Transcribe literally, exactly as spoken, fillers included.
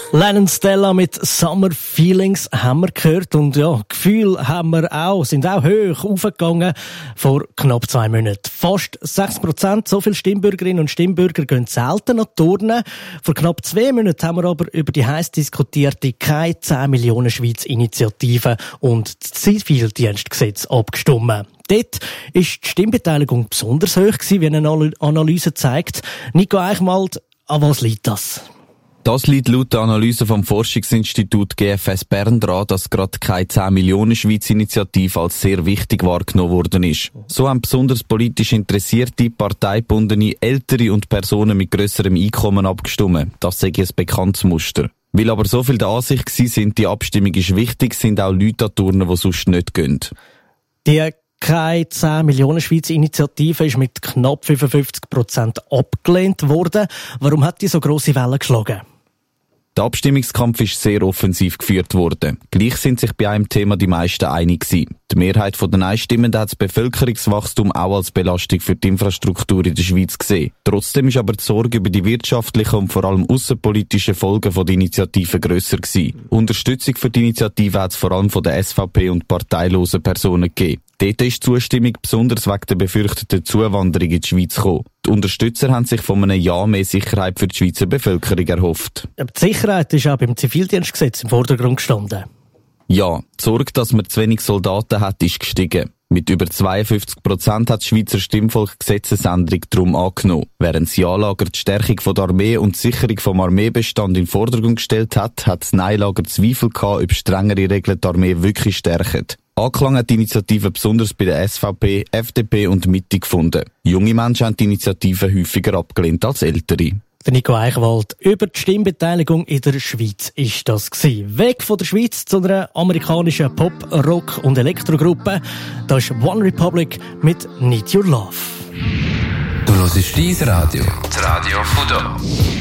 Lennon Stella mit Summer Feelings haben wir gehört und ja, Gefühle haben wir auch, sind auch hoch aufgegangen vor knapp zwei Monaten. Fast sechs Prozent, so viele Stimmbürgerinnen und Stimmbürger gehen selten an die Turnen. Vor knapp zwei Monaten haben wir aber über die heiß diskutierte «Keine zehn Millionen Schweiz-Initiative» und das Zivildienstgesetz abgestimmt. Dort ist die Stimmbeteiligung besonders hoch gewesen, wie eine Analyse zeigt. Nico Eichwald, an was liegt das? Das liegt laut der Analyse vom Forschungsinstitut G F S Bern daran, dass gerade keine zehn Millionen Schweiz-Initiative als sehr wichtig wahrgenommen worden ist. So haben besonders politisch interessierte, parteibundene, ältere und Personen mit grösserem Einkommen abgestimmt. Das sei ein bekanntes Muster. Weil aber so viel der Ansicht gewesen sind, die Abstimmung ist wichtig, sind auch Leute an Turnen, die sonst nicht gehen. Die «Keine zehn Millionen Schweiz-Initiative» ist mit knapp fünfundfünfzig Prozent abgelehnt worden. Warum hat die so grosse Wellen geschlagen? Der Abstimmungskampf ist sehr offensiv geführt worden. Gleich sind sich bei einem Thema die meisten einig gewesen. Die Mehrheit der Nein-Stimmenden hat das Bevölkerungswachstum auch als Belastung für die Infrastruktur in der Schweiz gesehen. Trotzdem ist aber die Sorge über die wirtschaftlichen und vor allem aussenpolitischen Folgen der Initiative grösser gewesen. Unterstützung für die Initiative hat es vor allem von der S V P und parteilosen Personen gegeben. Dort ist die Zustimmung besonders wegen der befürchteten Zuwanderung in die Schweiz gekommen. Die Unterstützer haben sich von einem Ja mehr Sicherheit für die Schweizer Bevölkerung erhofft. Aber die Sicherheit ist auch beim Zivildienstgesetz im Vordergrund gestanden. Ja, die Sorge, dass man zu wenig Soldaten hat, ist gestiegen. Mit über zweiundfünfzig Prozent hat das Schweizer Stimmvolk Gesetzesänderung darum angenommen. Während das Ja-Lager die Stärkung der Armee und die Sicherung vom Armeebestand in den Vordergrund gestellt hat, hat das Nein-Lager Zweifel gehabt, ob strengere Regeln die Armee wirklich stärken. Anklang hat die Initiative besonders bei der S V P, F D P und Mitte gefunden. Junge Menschen haben die Initiative häufiger abgelehnt als ältere. Der Nico Eichwald über die Stimmbeteiligung in der Schweiz ist das gewesen. Weg von der Schweiz zu einer amerikanischen Pop-, Rock- und Elektrogruppe. Das ist One Republic mit «Need Your Love». Du hörst dein Radio. Das Radio von da.